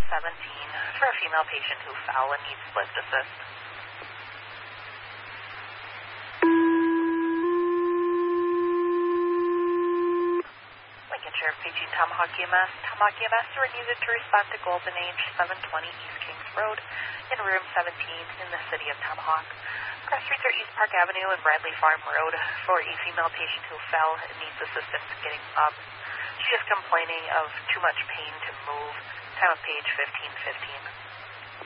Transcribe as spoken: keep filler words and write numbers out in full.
seventeen for a female patient who fell and needs lift assist. Lincoln Sheriff paging Tomahawk E M S. Tomahawk E M S were needed to respond to Golden Age, seven twenty East Kings Road in room seventeen in the city of Tomahawk. Cross streets are East Park Avenue and Bradley Farm Road for a female patient who fell and needs assistance getting up. She is complaining of too much pain to move. Time of page fifteen fifteen.